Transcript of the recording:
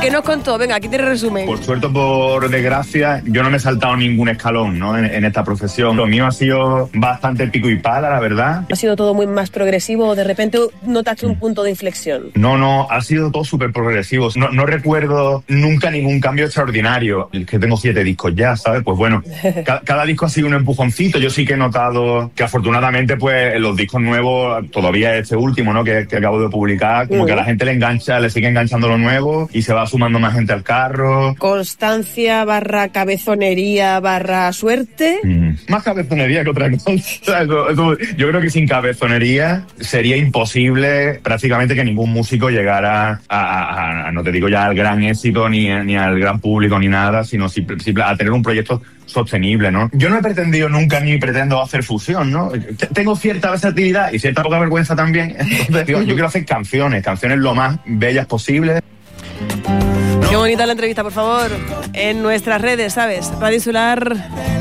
¿Qué nos contó? Venga, aquí te resumen. Por suerte, por desgracia, yo no me he saltado ningún escalón, ¿no? en esta profesión. Lo mío ha sido bastante pico y pala, la verdad. ¿Ha sido todo muy más progresivo o de repente notaste un punto de inflexión? No, ha sido todo súper progresivo. No recuerdo nunca ningún cambio extraordinario. Es que tengo 7 discos ya, ¿sabes? Pues bueno, cada disco ha sido un empujoncito. Yo sí que he notado que afortunadamente, pues, en los discos nuevos, todavía este último, ¿no? Que acabo de publicar, como que a la gente le engancha, le sigue enganchando lo nuevo y se va sumando más gente al carro. Constancia / cabezonería / suerte. Más cabezonería que otra cosa. Yo creo que sin cabezonería sería imposible prácticamente que ningún músico llegara a no te digo ya al gran éxito ni al gran público ni nada, sino a tener un proyecto sostenible, ¿no? Yo no he pretendido nunca ni pretendo hacer fusión, ¿no? Tengo cierta versatilidad y cierta poca vergüenza también. Entonces, yo quiero hacer canciones lo más bellas posible. Qué bonita la entrevista, por favor. En nuestras redes, ¿sabes? Radio Insular